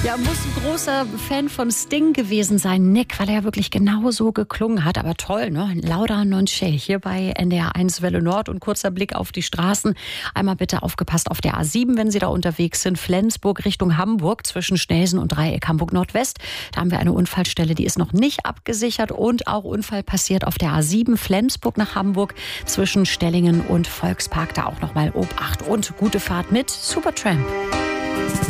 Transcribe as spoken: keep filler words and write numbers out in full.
Ja, muss ein großer Fan von Sting gewesen sein, Nick, weil er ja wirklich genauso geklungen hat. Aber toll, ne? Lauda Nonche hier bei N D R eins Welle Nord und kurzer Blick auf die Straßen. Einmal bitte aufgepasst auf der A sieben, wenn Sie da unterwegs sind. Flensburg Richtung Hamburg zwischen Schnelsen und Dreieck Hamburg Nordwest. Da haben wir eine Unfallstelle, die ist noch nicht abgesichert und auch Unfall passiert auf der A sieben Flensburg nach Hamburg zwischen Stellingen und Volkspark. Da auch nochmal Obacht und gute Fahrt mit Supertramp.